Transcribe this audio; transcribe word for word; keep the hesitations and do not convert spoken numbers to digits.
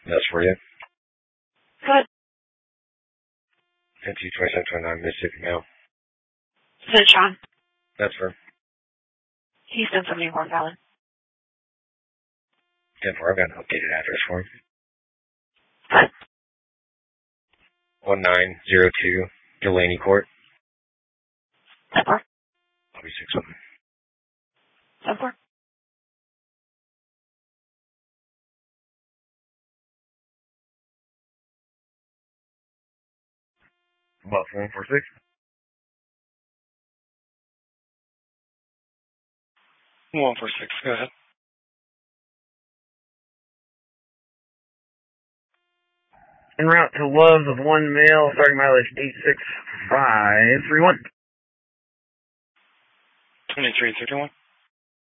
That's for you. Good. N T twenty-seven twenty-nine, Mississippi Mail. Is it Sean? That's for Houston seventy-four Fallon. ten four, I've got an updated address for him. Good. one nine zero two Delaney Court. ten four. Lobby six one. ten four. About one four six. one four six, go ahead. En route to Loves of One Mail, starting mileage eight six five three one. twenty-three thirty-one.